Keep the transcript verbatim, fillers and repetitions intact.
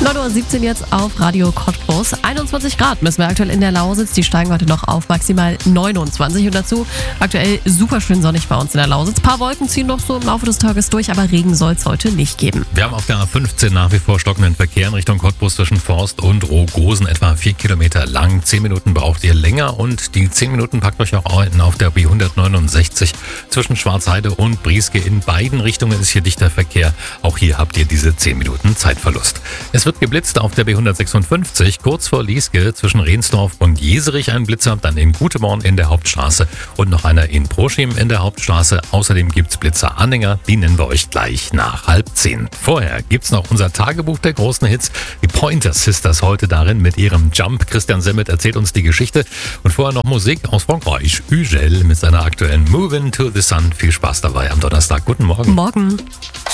neun Uhr siebzehn jetzt auf Radio Cottbus. einundzwanzig Grad müssen wir aktuell in der Lausitz. Die steigen heute noch auf maximal neunundzwanzig. Und dazu aktuell super schön sonnig bei uns in der Lausitz. Ein paar Wolken ziehen noch so im Laufe des Tages durch, aber Regen soll es heute nicht geben. Wir haben auf der A fünfzehn nach wie vor stockenden Verkehr in Richtung Cottbus zwischen Forst und Rogosen. Etwa vier Kilometer lang. Zehn Minuten braucht ihr länger und die zehn Minuten packt euch auch auf der B hundertneunundsechzig zwischen Schwarzheide und Brieske. In beiden Richtungen ist hier dichter Verkehr. Auch hier habt ihr diese zehn Minuten Zeitverlust. Es wird geblitzt auf der B hundertsechsundfünfzig, kurz vor Lieske zwischen Rehnsdorf und Jeserich ein Blitzer, dann in Guteborn in der Hauptstraße und noch einer in Proschim in der Hauptstraße. Außerdem gibt's Blitzer-Anhänger, die nennen wir euch gleich nach halb zehn. Vorher gibt's noch unser Tagebuch der großen Hits. Die Pointer Sisters heute darin mit ihrem Jump. Christian Semmet erzählt uns die Geschichte und vorher noch Musik aus Frankreich. Ugel mit seiner aktuellen Movin' to the Sun. Viel Spaß dabei am Donnerstag. Guten Morgen. Morgen.